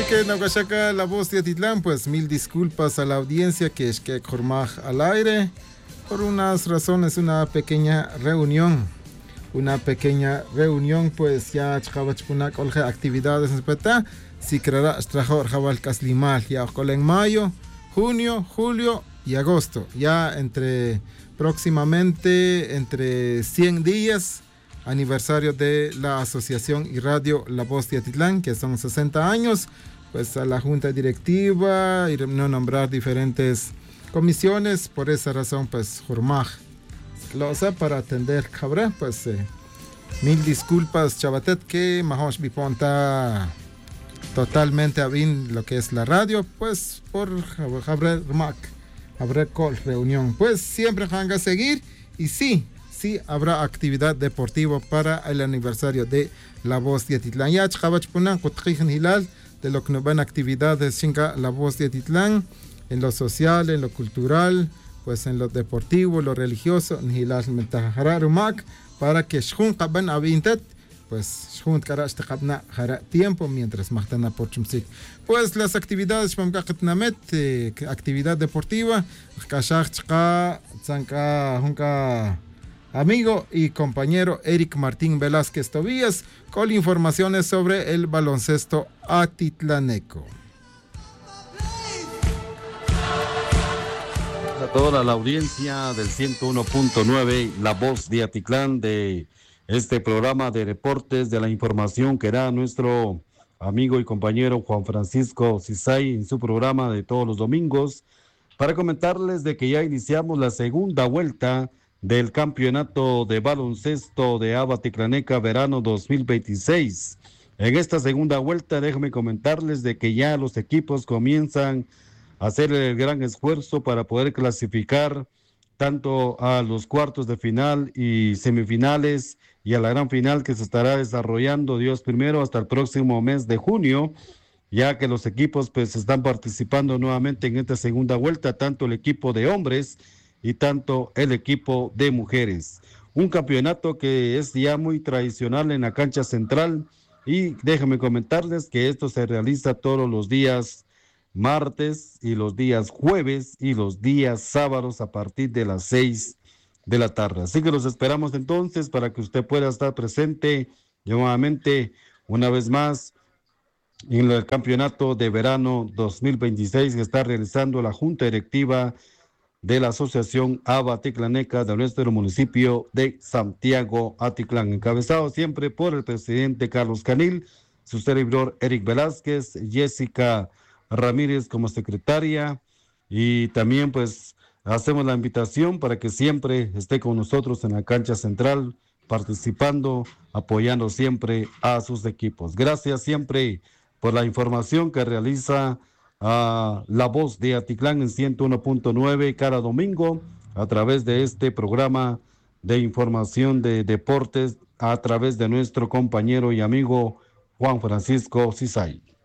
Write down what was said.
que Nahuachaca, la voz de Atitlán, pues mil disculpas a la audiencia que es que Jormaj al aire por unas razones, una pequeña reunión, pues ya chkawachpunak olge actividades en peta, si creará extrajor jabal caslimal ya en mayo, junio, julio y agosto, ya próximamente entre 100 días, aniversario de la Asociación y Radio La Voz de Atitlán, que son 60 años, pues a la junta directiva y no nombrar diferentes comisiones, por esa razón pues Jormaj lo usa para atender cabra, pues mil disculpas chavatet que Mahosh Biponta totalmente abin lo que es la radio, pues por Jabre Mac, habrá call reunión, pues siempre van a seguir y sí habrá actividad deportiva para el aniversario de La Voz de Atitlán. Ya chkabachpunan kutqijan hilal de lo que nos van actividades chinga La Voz de Atitlán, en lo social, en lo cultural, pues en lo deportivo, lo religioso, en hilal mentahararumak, para que shun qaban abintet, pues shun karash taqabna jara tiempo mientras mahtana por chumsik. Pues las actividades pamkaqtnamet, actividad deportiva, kashach chqa tsanka hunka amigo y compañero Eric Martín Velázquez Tobías con informaciones sobre el baloncesto atitlaneco. A toda la audiencia del 101.9, La Voz de Atitlán, de este programa de deportes, de la información que da nuestro amigo y compañero Juan Francisco Cisay en su programa de todos los domingos, para comentarles de que ya iniciamos la segunda vuelta del campeonato de baloncesto de ABA Ticlaneca verano 2026. En esta segunda vuelta, déjenme comentarles de que ya los equipos comienzan a hacer el gran esfuerzo para poder clasificar tanto a los cuartos de final y semifinales y a la gran final que se estará desarrollando, Dios primero, hasta el próximo mes de junio, ya que los equipos pues están participando nuevamente en esta segunda vuelta, tanto el equipo de hombres y tanto el equipo de mujeres. Un campeonato que es ya muy tradicional en la cancha central y déjenme comentarles que esto se realiza todos los días martes y los días jueves y los días sábados a partir de las 6 de la tarde. Así que los esperamos entonces para que usted pueda estar presente nuevamente una vez más en el campeonato de verano 2026 que está realizando la Junta Directiva de la Asociación ABA Ticlaneca de nuestro municipio de Santiago Atitlán, encabezado siempre por el presidente Carlos Canil, su servidor Eric Velázquez, Jessica Ramírez como secretaria, y también pues hacemos la invitación para que siempre esté con nosotros en la cancha central, participando, apoyando siempre a sus equipos. Gracias siempre por la información que realiza a La Voz de Atitlán en 101.9 cada domingo a través de este programa de información de deportes a través de nuestro compañero y amigo Juan Francisco Cisay.